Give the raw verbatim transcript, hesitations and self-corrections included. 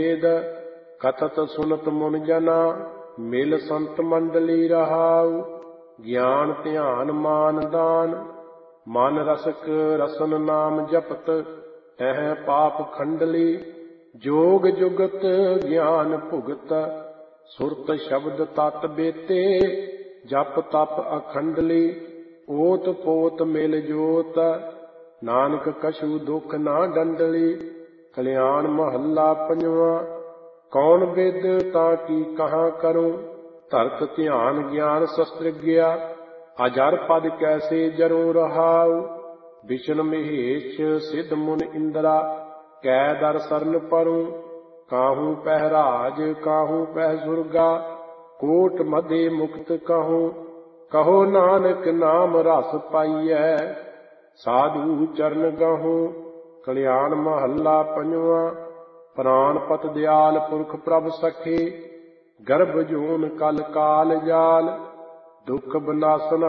वेद कथत सुनत मुन जना मिल संत मंडली रहाऊ। ज्ञान ध्यान मान दान मन रसक रसन नाम जपत तह पाप खंडली। जोग जुगत ज्ञान भुगत सुरत शब्द तत बेते जप तप अखंडली। ओत पोत मिल जोत नानक कछु दुख ना डंडली। कल्याण महला पंजवा कौन विद ताकी कहाँ करूं। धरत ध्यान ज्ञान शस्त्र गया अजर पद कैसे जरूं रहाऊ। विष्णु महेश सिद्ध मुन इंद्रा कै दर सरन परूं। काहू पह राज काहू पह सुरगा कोट मधे मुक्त कहूं। कहो नानक नाम रस पाइयै साधु चरण गहूं। कल्याण महला पंजवा प्राणपत दयाल पुरख प्रभ सखे गर्भ जोन कल काल जाल दुख बनासन